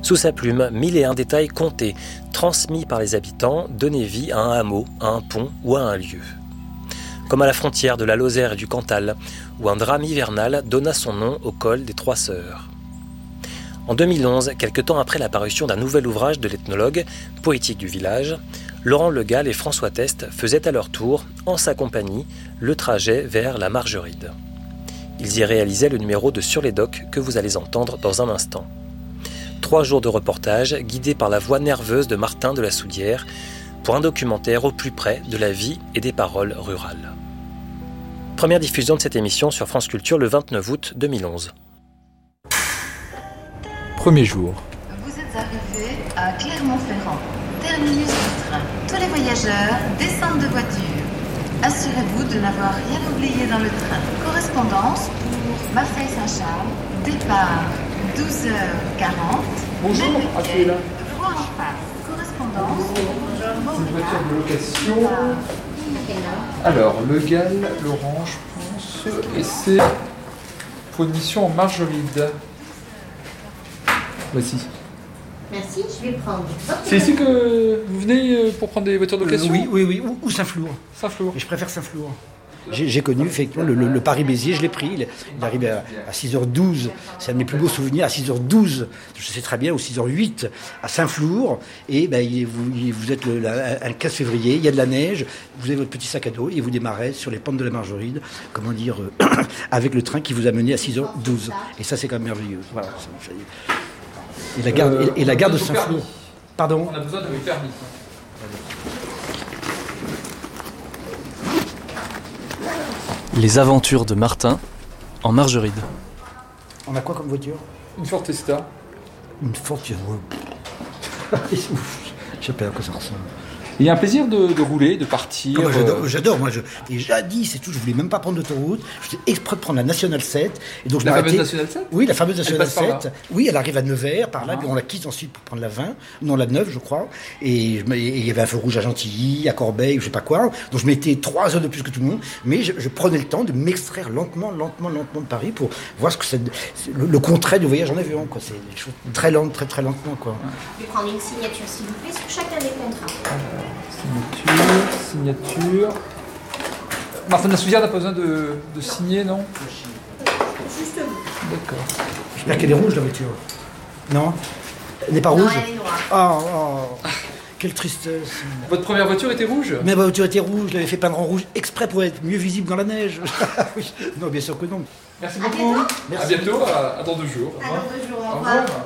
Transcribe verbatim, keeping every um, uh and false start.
Sous sa plume, mille et un détails comptés, transmis par les habitants, donnaient vie à un hameau, à un pont ou à un lieu. Comme à la frontière de la Lozère et du Cantal, où un drame hivernal donna son nom au col des Trois Sœurs. En deux mille onze, quelque temps après la parution d'un nouvel ouvrage de l'ethnologue, Poétique du village, Laurent Le Gall et François Teste faisaient à leur tour, en sa compagnie, le trajet vers la Margeride. Ils y réalisaient le numéro de Sur les Docks que vous allez entendre dans un instant. Trois jours de reportage guidés par la voix nerveuse de Martin de la Soudière pour un documentaire au plus près de la vie et des paroles rurales. Première diffusion de cette émission sur France Culture le vingt-neuf août deux mille onze. Premier jour. Vous êtes arrivés à Clermont-Ferrand, terminus du train. Tous les voyageurs descendent de voiture. Assurez-vous de n'avoir rien oublié dans le train. Correspondance pour Marseille-Saint-Charles, départ douze heures quarante. Bonjour, ah, tu es là. Voie en face. Correspondance pour Une voiture de location. Alors, Le Gall, Laurent, je pense, et c'est pour une mission en Margeride. Voici. Merci, je vais prendre. C'est ici que vous venez pour prendre des voitures de location ? Oui, oui, oui, ou, ou Saint-Flour. Saint-Flour. Mais je préfère Saint-Flour. J'ai, j'ai connu effectivement le, le, le Paris-Béziers, je l'ai pris, il, il arrive à, à six heures douze, c'est un de mes plus beaux souvenirs, à six heures douze, je sais très bien, ou six heures huit, à Saint-Flour, et ben, il, vous, il, vous êtes le, la, un quinze février, il y a de la neige, vous avez votre petit sac à dos, et vous démarrez sur les pentes de la Margeride, comment dire, euh, avec le train qui vous a mené à six heures douze. Et ça, c'est quand même merveilleux. Voilà. Et la gare, euh, et, et la gare de Saint-Flour. Pardon ? On a besoin de mes permis. Les aventures de Martin en Margeride. On a quoi comme voiture ? Une Ford Fiesta. Une Ford Fiesta. Je sais pas à quoi ça ressemble. Il y a un plaisir de, de rouler, de partir. Oh, moi, j'adore, euh... j'adore, moi je. Et jadis, c'est tout, je voulais même pas prendre d'autoroute. J'étais exprès de prendre la Nationale sept. Et donc je la m'arrêtais. fameuse Nationale sept ? Oui, la fameuse Nationale sept. Oui, elle arrive à Nevers, par là, Ah. puis on la quitte ensuite pour prendre la vingt, non la neuf, je crois. Et je me- et il y avait un feu rouge à Gentilly, à Corbeil, je sais pas quoi. Donc je mettais trois heures de plus que tout le monde, mais je, je prenais le temps de m'extraire lentement, lentement, lentement de Paris pour voir ce que c'est, c'est le, le contraire du voyage en avion, quoi. C'est des choses très lentes, très très lentement, quoi. Je vais prendre une signature, s'il vous plaît, sur chacun des contrats. Signature, signature. Martin de la Soudière n'a pas besoin de, de signer, non ? Juste vous. D'accord. J'espère qu'elle est rouge, la voiture. Non ? Elle n'est pas Non, rouge ? elle est noire. Oh, oh, quelle tristesse. Votre première voiture était rouge ? Mais ma voiture était rouge, je l'avais fait peindre en rouge exprès pour être mieux visible dans la neige. Oui. Non, bien sûr que non. Merci À beaucoup. bientôt. À bientôt, à, à dans deux jours. Alors, deux jours, au Au revoir. revoir.